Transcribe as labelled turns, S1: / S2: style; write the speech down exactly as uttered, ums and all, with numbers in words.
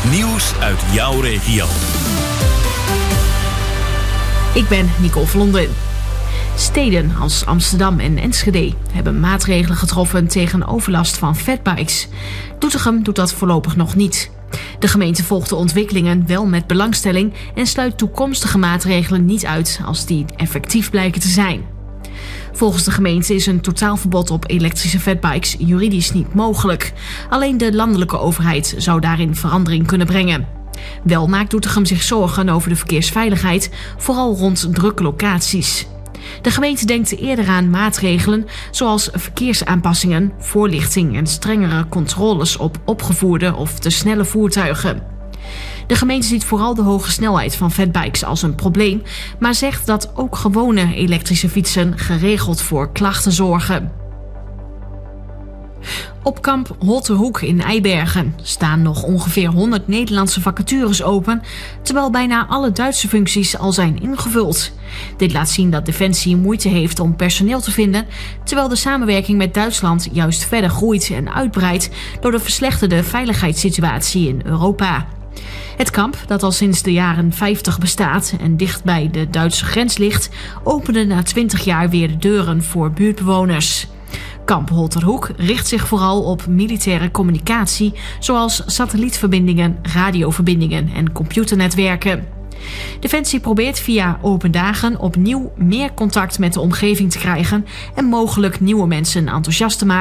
S1: nieuws uit jouw regio.
S2: Ik ben Nicole Vlonden. Steden als Amsterdam en Enschede hebben maatregelen getroffen tegen overlast van fatbikes. Doetinchem doet dat voorlopig nog niet. De gemeente volgt de ontwikkelingen wel met belangstelling en sluit toekomstige maatregelen niet uit als die effectief blijken te zijn. Volgens de gemeente is een totaalverbod op elektrische fatbikes juridisch niet mogelijk. Alleen de landelijke overheid zou daarin verandering kunnen brengen. Wel maakt Doetinchem zich zorgen over de verkeersveiligheid, vooral rond drukke locaties. De gemeente denkt eerder aan maatregelen zoals verkeersaanpassingen, voorlichting en strengere controles op opgevoerde of te snelle voertuigen. De gemeente ziet vooral de hoge snelheid van fatbikes als een probleem, maar zegt dat ook gewone elektrische fietsen geregeld voor klachten zorgen. Op kamp Holterhoek in Eibergen staan nog ongeveer honderd Nederlandse vacatures open, terwijl bijna alle Duitse functies al zijn ingevuld. Dit laat zien dat Defensie moeite heeft om personeel te vinden, terwijl de samenwerking met Duitsland juist verder groeit en uitbreidt door de verslechterde veiligheidssituatie in Europa. Het kamp, dat al sinds de jaren vijftig bestaat en dicht bij de Duitse grens ligt, opende na twintig jaar weer de deuren voor buurtbewoners. Kamp Holterhoek richt zich vooral op militaire communicatie, zoals satellietverbindingen, radioverbindingen en computernetwerken. Defensie probeert via open dagen opnieuw meer contact met de omgeving te krijgen en mogelijk nieuwe mensen enthousiast te maken